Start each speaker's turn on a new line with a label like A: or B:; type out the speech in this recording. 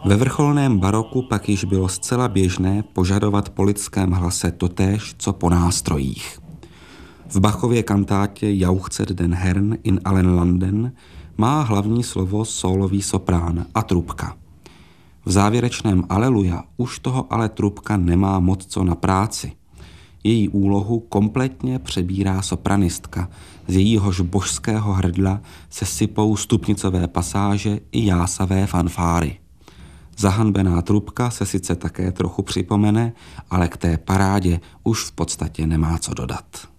A: Ve vrcholném baroku pak již bylo zcela běžné požadovat po lidském hlase totéž, co po nástrojích. V Bachově kantátě Jauchzet den Herrn in allen Landen má hlavní slovo sólový soprán a trubka. V závěrečném Aleluja už toho ale trubka nemá moc co na práci. Její úlohu kompletně přebírá sopranistka, z jejíhož božského hrdla se sypou stupnicové pasáže i jásavé fanfáry. Zahanbená trubka se sice také trochu připomene, ale k té parádě už v podstatě nemá co dodat.